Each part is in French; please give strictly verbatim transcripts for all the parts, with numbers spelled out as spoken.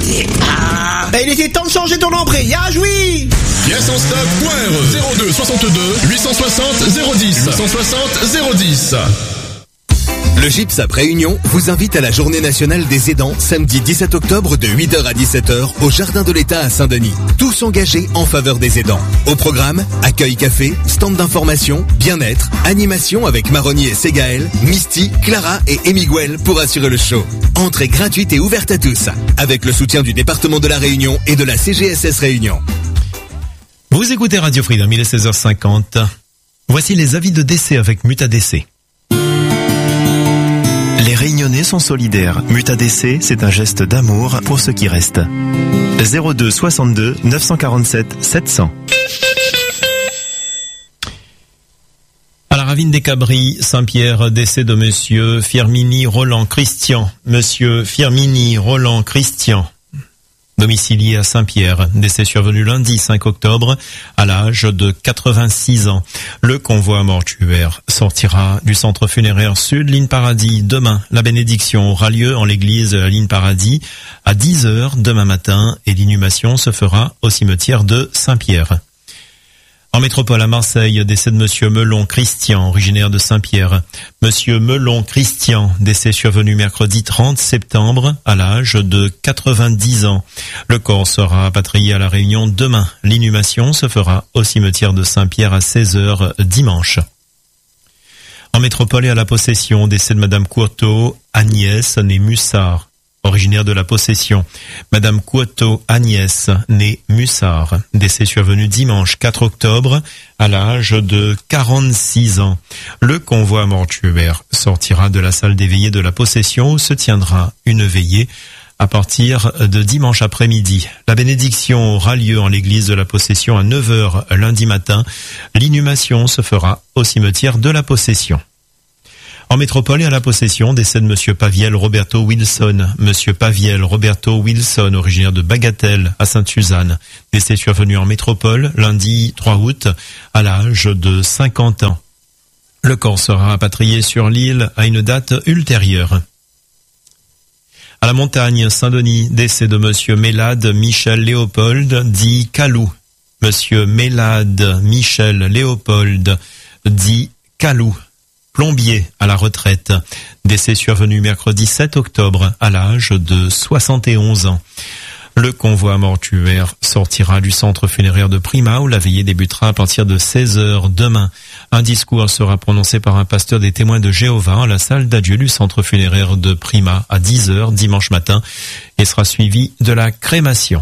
Ah, ben il était temps de changer ton embrayage, oui. Pièces en stock, Poire, zéro deux soixante-deux huit cent soixante zéro dix, huit cent soixante zéro dix. Le GIPSAP Réunion vous invite à la Journée nationale des aidants, samedi dix-sept octobre de huit heures à dix-sept heures au Jardin de l'État à Saint-Denis. Tous engagés en faveur des aidants. Au programme, accueil café, stand d'information, bien-être, animation avec Marronnier et Ségaël, Misty, Clara et Emiguel pour assurer le show. Entrée gratuite et ouverte à tous, avec le soutien du département de la Réunion et de la C G S S Réunion. Vous écoutez Radio Freedom, il est seize heures cinquante. Voici les avis de décès avec Mutadc. Les Réunionnais sont solidaires. Mutadc, c'est un geste d'amour pour ceux qui restent. zéro deux soixante-deux neuf cent quarante-sept sept cents. À la Ravine des Cabris, Saint-Pierre, décès de monsieur Firmini Roland Christian. Monsieur Firmini Roland Christian, domicilié à Saint-Pierre, décès survenu lundi cinq octobre à l'âge de quatre-vingt-six ans. Le convoi mortuaire sortira du centre funéraire Sud, Ligne Paradis, demain. La bénédiction aura lieu en l'église de la Ligne Paradis à dix heures demain matin et l'inhumation se fera au cimetière de Saint-Pierre. En métropole à Marseille, décès de monsieur Melon Christian, originaire de Saint-Pierre. Monsieur Melon Christian, décès survenu mercredi trente septembre à l'âge de quatre-vingt-dix ans. Le corps sera rapatrié à La Réunion demain. L'inhumation se fera au cimetière de Saint-Pierre à seize heures dimanche. En métropole et à la Possession, décès de madame Courteau, Agnès, née Mussard, originaire de la Possession. Madame Courteau Agnès, née Mussard, décès survenu dimanche quatre octobre à l'âge de quarante-six ans. Le convoi mortuaire sortira de la salle des veillées de la Possession où se tiendra une veillée à partir de dimanche après-midi. La bénédiction aura lieu en l'église de la Possession à neuf heures lundi matin. L'inhumation se fera au cimetière de la Possession. En métropole et à la Possession, décès de monsieur Paviel Roberto Wilson. Monsieur Paviel Roberto Wilson, originaire de Bagatelle à Sainte-Suzanne. Décès survenu en métropole lundi trois août à l'âge de cinquante ans. Le corps sera rapatrié sur l'île à une date ultérieure. À la montagne, Saint-Denis, décès de monsieur Mélade Michel Léopold, dit Calou. Monsieur Mélade Michel Léopold, dit Calou, plombier à la retraite. Décès survenu mercredi sept octobre à l'âge de soixante et onze ans. Le convoi mortuaire sortira du centre funéraire de Prima où la veillée débutera à partir de seize heures demain. Un discours sera prononcé par un pasteur des témoins de Jéhovah à la salle d'adieu du centre funéraire de Prima à dix heures dimanche matin et sera suivi de la crémation.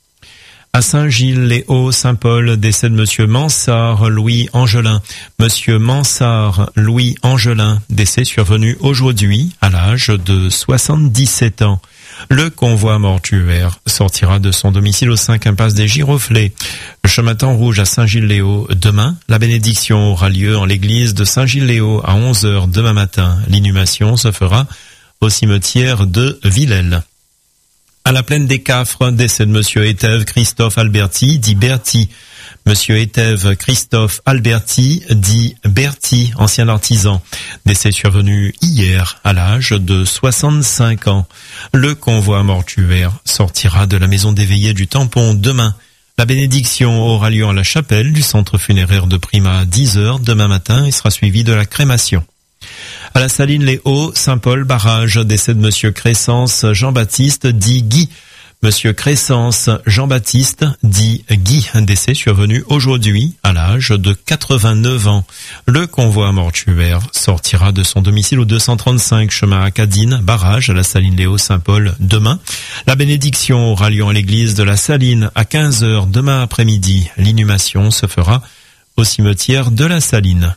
À Saint-Gilles-les-Hauts, Saint-Paul, décès de monsieur Mansart Louis Angelin. Monsieur Mansart Louis Angelin, décès survenu aujourd'hui à l'âge de soixante-dix-sept ans. Le convoi mortuaire sortira de son domicile au cinq impasse des Giroflées. Le chemin temps rouge à Saint-Gilles-les-Hauts demain. La bénédiction aura lieu en l'église de Saint-Gilles-les-Hauts à onze heures demain matin. L'inhumation se fera au cimetière de Villèle. À la plaine des Cafres, décès de monsieur Étève Christophe Alberti, dit Berti. Monsieur Étève Christophe Alberti, dit Berti, ancien artisan. Décès survenu hier à l'âge de soixante-cinq ans. Le convoi mortuaire sortira de la maison des veillées du Tampon demain. La bénédiction aura lieu à la chapelle du centre funéraire de Prima à dix heures demain matin et sera suivie de la crémation. À la Saline-les-Hauts, Saint-Paul, barrage, décès de monsieur Crescence Jean-Baptiste, dit Guy. Monsieur Crescence Jean-Baptiste, dit Guy, décès survenu aujourd'hui à l'âge de quatre-vingt-neuf ans. Le convoi mortuaire sortira de son domicile au deux cent trente-cinq chemin Acadine, barrage à la Saline-les-Hauts, Saint-Paul, demain. La bénédiction aura lieu en l'église de la Saline à quinze heures demain après-midi. L'inhumation se fera au cimetière de la Saline.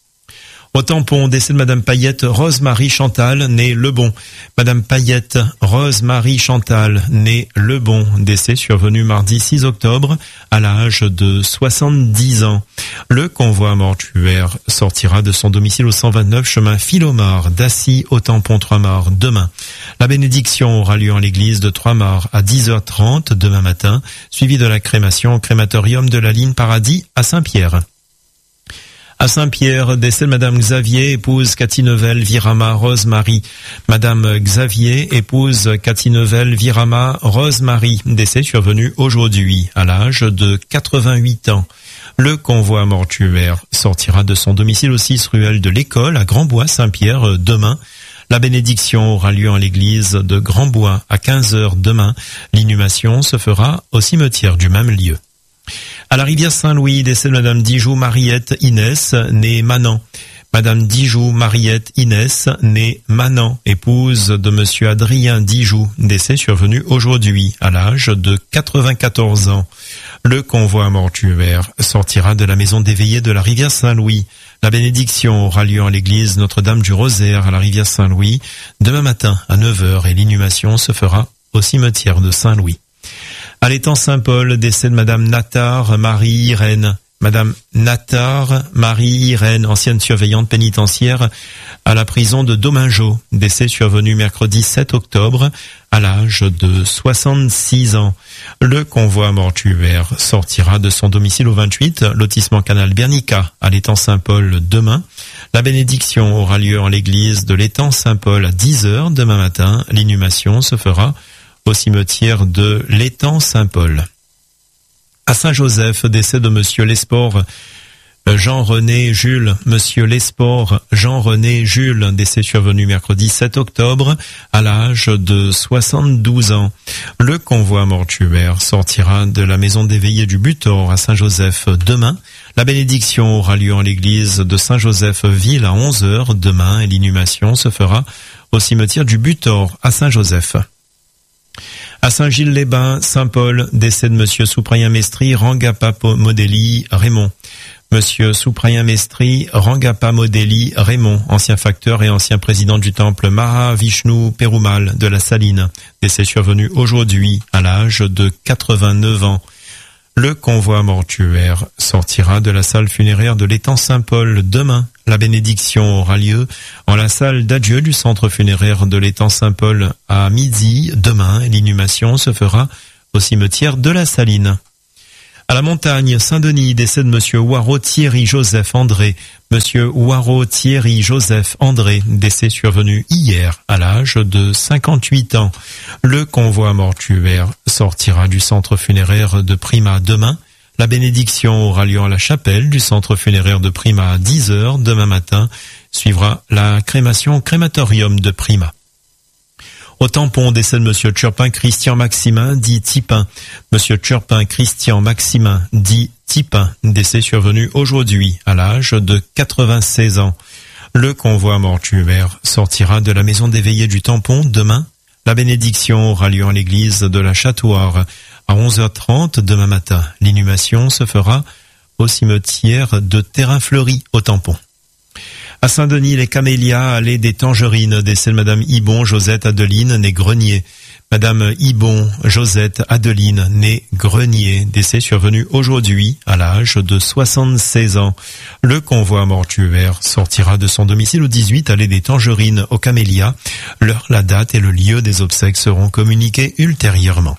Au Tampon, décès de madame Payette Rose-Marie Chantal, née Lebon. Madame Payette Rose-Marie Chantal, née Lebon, décès survenu mardi six octobre à l'âge de soixante-dix ans. Le convoi mortuaire sortira de son domicile au cent vingt-neuf chemin Philomar d'Assy au Tampon Trois-Mars demain. La bénédiction aura lieu en l'église de Trois-Mars à dix heures trente demain matin, suivie de la crémation au crématorium de la Ligne Paradis à Saint-Pierre. À Saint-Pierre, décès de Madame Xavier, épouse Cathy Nevel, Virama, Rose-Marie. Madame Xavier, épouse Cathy Nevel, Virama, Rose-Marie. Décès survenu aujourd'hui, à l'âge de quatre-vingt-huit ans. Le convoi mortuaire sortira de son domicile au six ruelle de l'École à Grand-Bois, Saint-Pierre, demain. La bénédiction aura lieu en l'église de Grand-Bois à quinze heures demain. L'inhumation se fera au cimetière du même lieu. À la rivière Saint-Louis, décès de Madame Dijoux Mariette Inès, née Manan. Madame Dijoux Mariette Inès, née Manan, épouse de Monsieur Adrien Dijoux, décès survenu aujourd'hui, à l'âge de quatre-vingt-quatorze ans. Le convoi mortuaire sortira de la maison des veillées de la rivière Saint-Louis. La bénédiction aura lieu en l'église Notre-Dame du Rosaire à la rivière Saint-Louis, demain matin à neuf heures et l'inhumation se fera au cimetière de Saint-Louis. À l'étang Saint-Paul, décès de Madame Natard Marie-Irène. Madame Natard Marie-Irène, ancienne surveillante pénitentiaire à la prison de Domingeau. Décès survenu mercredi sept octobre à l'âge de soixante-six ans. Le convoi mortuaire sortira de son domicile au vingt-huit, lotissement Canal Bernica, à l'étang Saint-Paul demain. La bénédiction aura lieu en l'église de l'étang Saint-Paul à dix heures demain matin. L'inhumation se fera au cimetière de l'étang Saint-Paul. À Saint-Joseph, décès de Monsieur Lesport Jean-René Jules. Monsieur Lesport Jean-René Jules, décès survenu mercredi sept octobre à l'âge de soixante-douze ans. Le convoi mortuaire sortira de la maison des veillées du Butor à Saint-Joseph demain. La bénédiction aura lieu en l'église de Saint-Joseph-Ville à onze heures demain et l'inhumation se fera au cimetière du Butor à Saint-Joseph. À Saint-Gilles-les-Bains, Saint-Paul, décès de Monsieur Souprayen Mestri, Rangapa Modeli, Raymond. Monsieur Souprayen Mestri, Rangapa Modeli, Raymond, ancien facteur et ancien président du temple Mahavishnu Perumal de la Saline. Décès survenu aujourd'hui à l'âge de quatre-vingt-neuf ans. Le convoi mortuaire sortira de la salle funéraire de l'étang Saint-Paul demain. La bénédiction aura lieu en la salle d'adieu du centre funéraire de l'étang Saint-Paul à midi demain et l'inhumation se fera au cimetière de la Saline. À la montagne, Saint-Denis, décès de Monsieur Ouarot Thierry Joseph André. Monsieur Ouarot Thierry Joseph André, décès survenu hier à l'âge de cinquante-huit ans. Le convoi mortuaire sortira du centre funéraire de Prima demain. La bénédiction aura lieu à la chapelle du centre funéraire de Prima à dix heures demain matin. Suivra la crémation au crématorium de Prima. Au tampon, décès de Monsieur Turpin Christian Maximin, dit Tipin. Monsieur Turpin Christian Maximin, dit Tipin, décès survenu aujourd'hui à l'âge de quatre-vingt-seize ans. Le convoi mortuaire sortira de la maison des veillées du tampon demain. La bénédiction aura lieu en l'église de la Châtoire à onze heures trente demain matin. L'inhumation se fera au cimetière de Terrain-Fleuri au tampon. À Saint-Denis, les Camélias, allée des Tangerines, décès de Madame Ibon Josette Adeline, née Grenier. Madame Ibon Josette Adeline, née Grenier, décès survenu aujourd'hui à l'âge de soixante-seize ans. Le convoi mortuaire sortira de son domicile au dix-huit, allée des Tangerines, aux Camélias. L'heure, la date et le lieu des obsèques seront communiqués ultérieurement.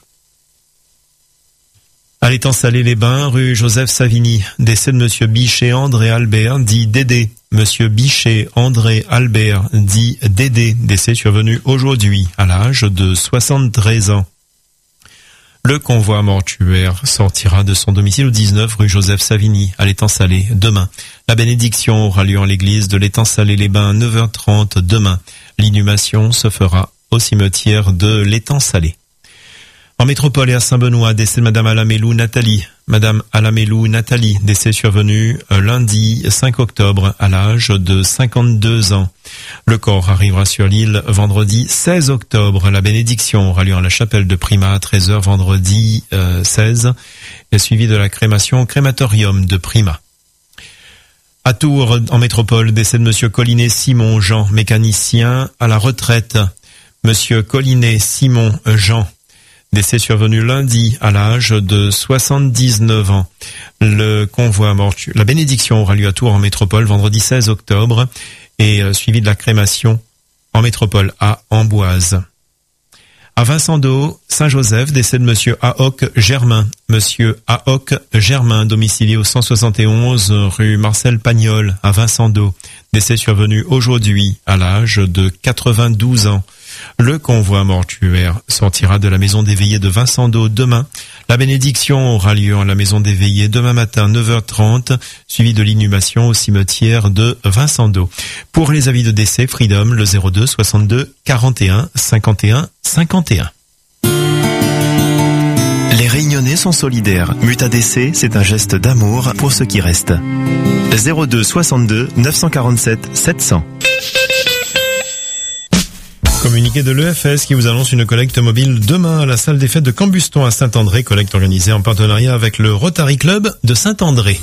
À l'étang Salé-les-Bains, rue Joseph Savigny, décès de Monsieur Bichet André Albert, dit Dédé. Monsieur Bichet André Albert, dit Dédé, décès survenu aujourd'hui à l'âge de soixante-treize ans. Le convoi mortuaire sortira de son domicile au dix-neuf rue Joseph Savigny, à l'étang Salé, demain. La bénédiction aura lieu en l'église de l'étang Salé-les-Bains à neuf heures trente demain. L'inhumation se fera au cimetière de l'étang Salé. En métropole et à Saint-Benoît, décès de Madame Alamélou Nathalie. Madame Alamélou Nathalie, décès survenu lundi cinq octobre à l'âge de cinquante-deux ans. Le corps arrivera sur l'île vendredi seize octobre. La bénédiction aura lieu à la chapelle de Prima à treize heures vendredi euh, seize, et suivi de la crémation au crématorium de Prima. À Tours, en métropole, décès de Monsieur Collinet Simon Jean, mécanicien à la retraite. Monsieur Collinet Simon Jean, décès survenu lundi à l'âge de soixante-dix-neuf ans. Le convoi mortuaire, la bénédiction aura lieu à Tours en métropole vendredi seize octobre et euh, suivi de la crémation en métropole à Amboise. À Vincent d'Eau, Saint-Joseph, décès de monsieur Aoc Germain. Monsieur Aoc Germain, domicilié au cent soixante et onze rue Marcel Pagnol, à Vincent d'Eau. Décès survenu aujourd'hui, à l'âge de quatre-vingt-douze ans. Le convoi mortuaire sortira de la maison des veillées de Vincent d'Eau demain. La bénédiction aura lieu à la maison des veillées demain matin, neuf heures trente, suivi de l'inhumation au cimetière de Vincent d'Eau. Pour les avis de décès, Freedom, le zéro deux soixante-deux quarante et un cinquante et un cinquante et un. Les Réunionnais sont solidaires. Muta D C, c'est un geste d'amour pour ceux qui restent. zéro deux soixante-deux neuf cent quarante-sept sept cents. Communiqué de l'E F S qui vous annonce une collecte mobile demain à la salle des fêtes de Cambuston à Saint-André, collecte organisée en partenariat avec le Rotary Club de Saint-André.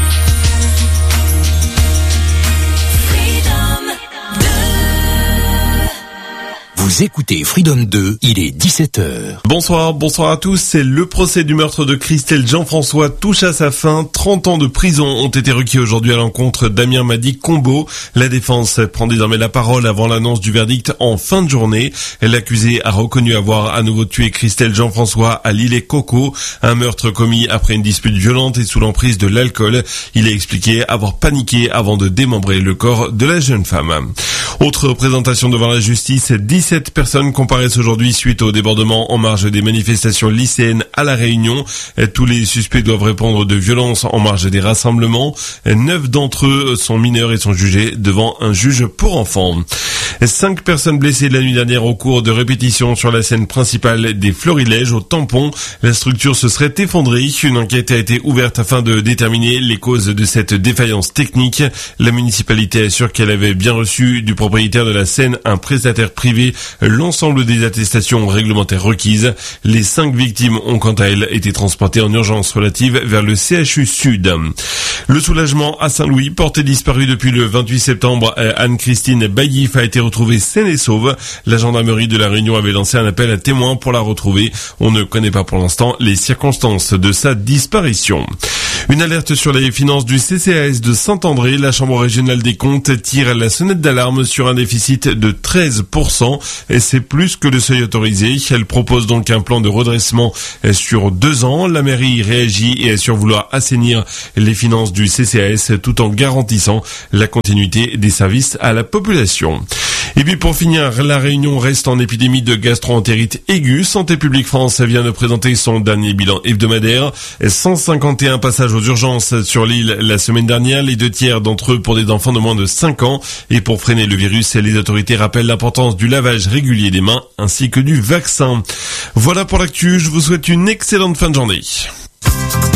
Vous écoutez Freedom deux, il est dix-sept heures. Bonsoir, bonsoir à tous. C'est le procès du meurtre de Christelle Jean-François touche à sa fin. trente ans de prison ont été requis aujourd'hui à l'encontre d'Amir Madi Combo. La défense prend désormais la parole avant l'annonce du verdict en fin de journée. L'accusé a reconnu avoir à nouveau tué Christelle Jean-François à l'île et Coco. Un meurtre commis après une dispute violente et sous l'emprise de l'alcool. Il a expliqué avoir paniqué avant de démembrer le corps de la jeune femme. Autre représentation devant la justice, dix-sept personnes comparaissent aujourd'hui suite au débordement en marge des manifestations lycéennes à La Réunion. Tous les suspects doivent répondre de violences en marge des rassemblements. Neuf d'entre eux sont mineurs et sont jugés devant un juge pour enfants. Cinq personnes blessées la nuit dernière au cours de répétitions sur la scène principale des Florilèges au Tampon. La structure se serait effondrée. Une enquête a été ouverte afin de déterminer les causes de cette défaillance technique. La municipalité assure qu'elle avait bien reçu du propriétaire de la scène, un prestataire privé, l'ensemble des attestations réglementaires requises. Les cinq victimes ont quant à elles été transportées en urgence relative vers le C H U Sud. Le soulagement à Saint-Louis, portée disparue depuis le vingt-huit septembre, Anne-Christine Baillif a été retrouvée saine et sauve. La gendarmerie de La Réunion avait lancé un appel à témoins pour la retrouver. On ne connaît pas pour l'instant les circonstances de sa disparition. Une alerte sur les finances du C C A S de Saint-André. La Chambre régionale des comptes tire la sonnette d'alarme sur un déficit de treize pour cent. Et c'est plus que le seuil autorisé. Elle propose donc un plan de redressement sur deux ans. La mairie réagit et assure vouloir assainir les finances du C C A S tout en garantissant la continuité des services à la population. Et puis pour finir, la Réunion reste en épidémie de gastro-entérite aiguë. Santé publique France vient de présenter son dernier bilan hebdomadaire. cent cinquante et un passages aux urgences sur l'île la semaine dernière, les deux tiers d'entre eux pour des enfants de moins de cinq ans. Et pour freiner le virus, les autorités rappellent l'importance du lavage régulier des mains ainsi que du vaccin. Voilà pour l'actu, je vous souhaite une excellente fin de journée.